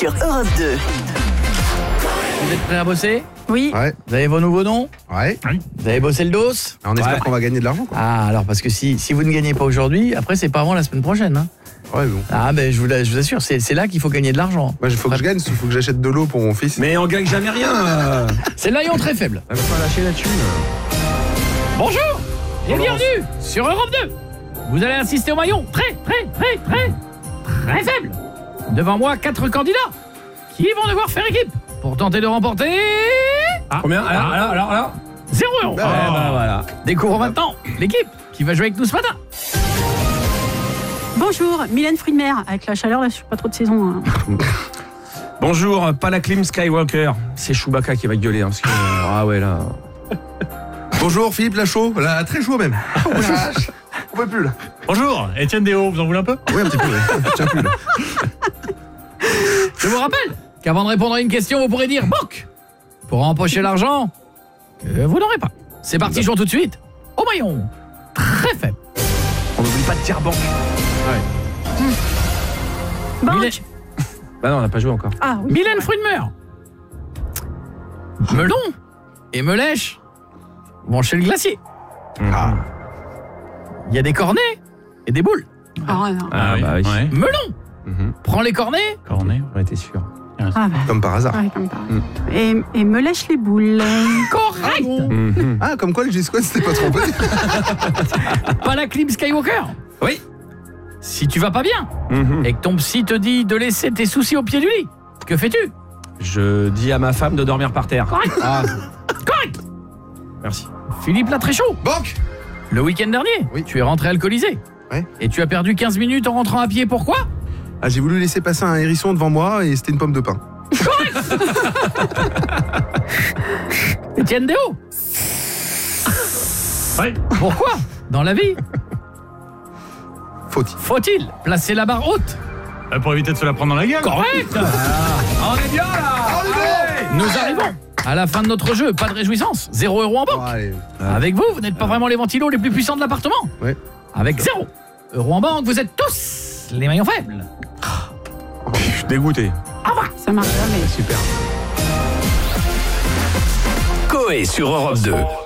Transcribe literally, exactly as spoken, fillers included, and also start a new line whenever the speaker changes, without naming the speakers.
sur Europe deux.
Vous êtes prêts à bosser?
Oui.
Ouais.
Vous avez vos nouveaux noms?
Ouais.
Vous avez bossé le dos?
On espère
Ouais.
qu'on va gagner de l'argent, quoi.
Ah, alors parce que si, si vous ne gagnez pas aujourd'hui, après c'est pas avant la semaine prochaine. Hein.
Ouais, bon.
Ah, ben je vous, la- je vous assure, c'est c'est là qu'il faut gagner de l'argent.
Moi, il faut que je gagne, il faut que j'achète de l'eau pour mon fils.
Mais on gagne jamais rien. euh.
C'est le maillon très faible.
Elle va pas lâcher la thune.
Bonjour et bienvenue sur Europe deux. Vous allez assister au maillon très, très, très, très, très faible. Devant moi, quatre candidats qui vont devoir faire équipe pour tenter de remporter
Combien? Alors, alors, alors, alors
zéro euro.
Bah,
Eh ben voilà.
Découvrons maintenant l'équipe qui va jouer avec nous ce matin.
Bonjour, Mylène Fruits de mer. Avec la chaleur, là, je suis pas trop de saison. Hein.
Bonjour, pas la clim Skywalker. C'est Chewbacca qui va gueuler. Hein, parce que, euh, ah ouais, là.
Bonjour, Philippe Lachaud. Là, très chaud même. Oh, la vache. On peut plus, là.
Bonjour, Étienne Déo, vous en voulez un peu?
Oui, un petit peu, ouais. Je tiens plus, là.
Je vous rappelle qu'avant de répondre à une question, vous pourrez dire banque pour empocher l'argent que vous n'aurez pas. C'est parti, jouons tout de suite au maillon très faible.
On n'oublie pas de dire banque.
Banque.
Mylène,
Bah non, on n'a pas joué encore.
Ah oui.
Mylène Fruits de mer. Melon et Melèche vont chez le glacier.
Ah.
Il y a des cornets et des boules.
Ah, non.
Ah, bah oui.
Ouais.
Melon
Mhm.
prend les cornets
Cornet.
On était sûr.
Ah, bah.
Comme par hasard.
Ouais, comme par- et, et me lèche les boules.
correct.
Mhm.
Ah, comme quoi le G-Squad s'était pas trompé.
Pas la clim Skywalker.
Oui.
Si tu vas pas bien
Mhm.
et que ton psy te dit de laisser tes soucis au pied du lit, que fais-tu?
Je dis à ma femme de dormir par terre.
Correct.
Ah,
Correct.
merci.
Philippe Latréchaud,
Banque.
le week-end dernier,
Oui.
tu es rentré alcoolisé.
Ouais.
Et tu as perdu quinze minutes en rentrant à pied, pourquoi?
Ah, j'ai voulu laisser passer un hérisson devant moi et c'était une pomme de pain.
Étienne Déo,
Ouais.
pourquoi, dans la vie,
Faut-il.
faut-il placer la barre haute?
Euh, Pour éviter de se la prendre dans la gueule.
Correct.
On est bien là.
Nous arrivons à la fin de notre jeu, pas de réjouissance, zéro euro en banque.
Oh, allez.
Avec vous, vous n'êtes pas vraiment les ventilos les plus puissants de l'appartement.
Ouais.
Avec zéro euro en banque, vous êtes tous les maillons faibles.
Je suis dégoûté.
Ça marche jamais.
Super.
Coé sur Europe deux.